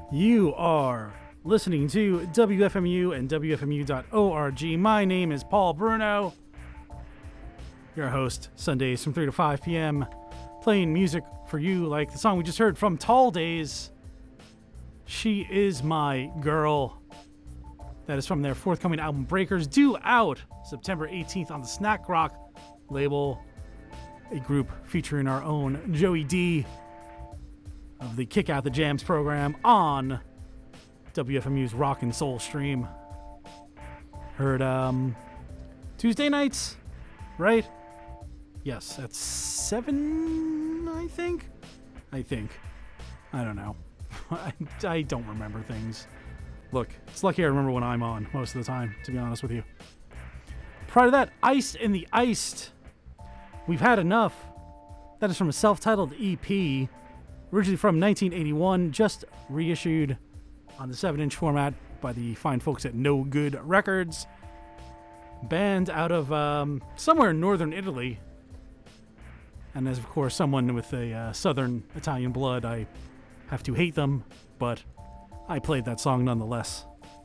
You are listening to WFMU and WFMU.org. My name is Paul Bruno, your host, Sundays from 3 to 5 p.m., playing music for you like the song we just heard from Tall Days, She Is My Girl. That is from their forthcoming album Breakers, due out September 18th on the Snack Rock label, a group featuring our own Joey D of the Kick Out the Jams program on WFMU's Rock and Soul stream. Heard Tuesday nights, right? Yes, at 7, I think. I don't know. I don't remember things. Look, it's lucky I remember when I'm on most of the time, to be honest with you. Prior to that, Iced and the Iced. We've Had Enough. That is from a self-titled EP, originally from 1981, just reissued on the 7-inch format by the fine folks at No Good Records. Band out of somewhere in northern Italy. And as, of course, someone with a southern Italian blood, I have to hate them, but I played that song nonetheless.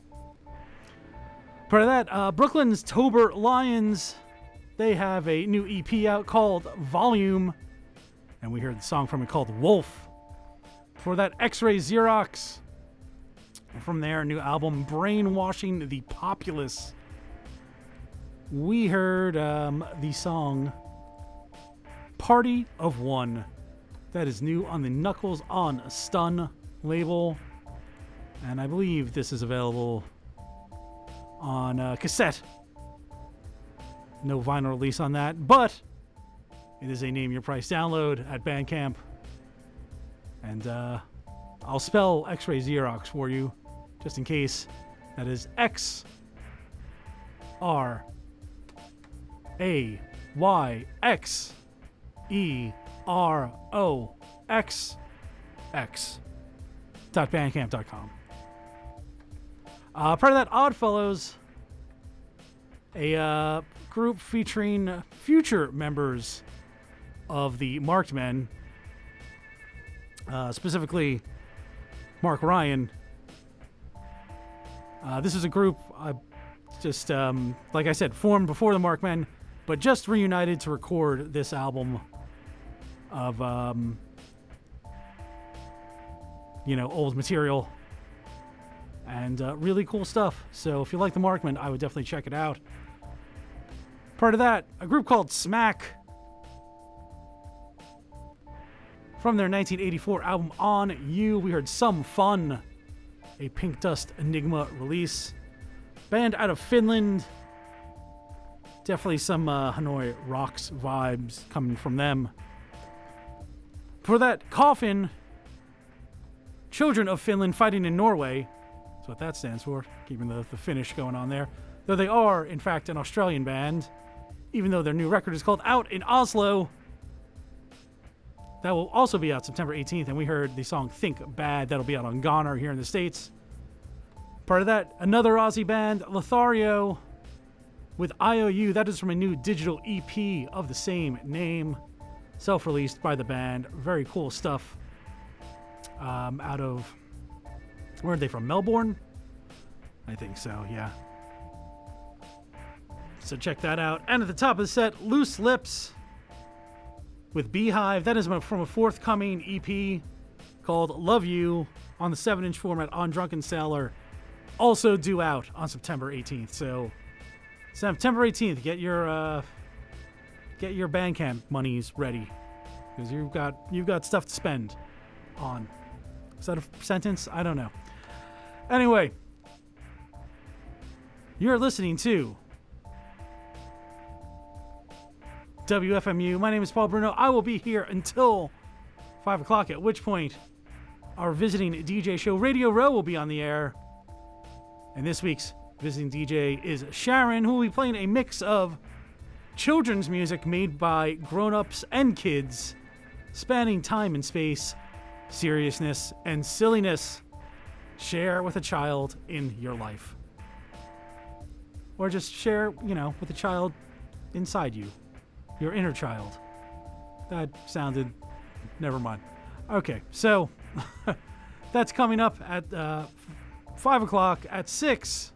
Part of that, Brooklyn's Tober Lions. They have a new EP out called Volume, and we heard the song from it called Wolf. For that, X-Ray Xerox. And from their new album, Brainwashing the Populace, we heard the song Party of One. That is new on the Knuckles on Stun label. And I believe this is available on cassette. No vinyl release on that, but it is a Name Your Price download at Bandcamp. And I'll spell X-Ray Xerox for you, just in case. That is XRAYXEROX.bandcamp.com. Part of that, Oddfellows, a group featuring future members of the Marked Men, specifically Mark Ryan. This is a group just, like I said, formed before the Marked Men, but just reunited to record this album of, old material. And really cool stuff. So if you like the Marked Men, I would definitely check it out. Part of that, a group called Smack. From their 1984 album On You, we heard Some Fun, a Pink Dust Enigma release. Band out of Finland. Definitely some Hanoi Rocks vibes coming from them. For that, Coffin, Children of Finland Fighting in Norway. That's what that stands for, keeping the Finnish going on there. Though they are, in fact, an Australian band, even though their new record is called Out in Oslo. That will also be out September 18th, and we heard the song Think Bad. That'll be out on Goner here in the States. Part of that, another Aussie band, Lothario, with IOU. That is from a new digital EP of the same name, self-released by the band. Very cool stuff. Out of... Where are they from? Melbourne? I think so, yeah. So check that out. And at the top of the set, Loose Lips with Beehive. That is from a forthcoming EP called Love You on the 7-inch format on Drunken Sailor. Also due out on September 18th. So September 18th, get your Bandcamp monies ready, because you've got stuff to spend on. Is that a sentence? I don't know. Anyway, you're listening to WFMU. My name is Paul Bruno. I will be here until 5 o'clock, at which point our visiting DJ show, Radio Row, will be on the air. And this week's visiting DJ is Sharon, who will be playing a mix of children's music made by grown-ups and kids, spanning time and space, seriousness, and silliness. Share with a child in your life. Or just share, with a child inside you. Your inner child. That sounded... Never mind. Okay, so... That's coming up at 5 o'clock. At 6,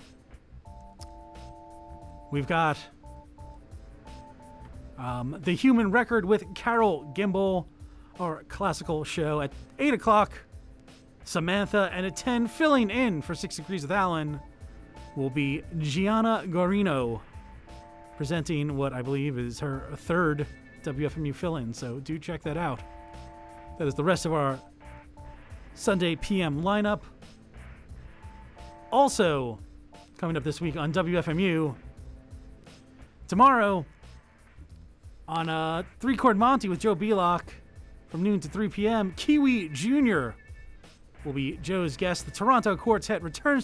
we've got The Human Record with Carol Gimbel, our classical show. At 8 o'clock, Samantha. And at 10, filling in for 6 Degrees with Alan, will be Gianna Guarino, presenting what I believe is her third WFMU fill-in. So do check that out. That is the rest of our Sunday PM lineup. Also, coming up this week on WFMU, tomorrow on 3 Chord Monty with Joe Belock from noon to 3 p.m., Kiwi Jr. will be Joe's guest. The Toronto Quartet returns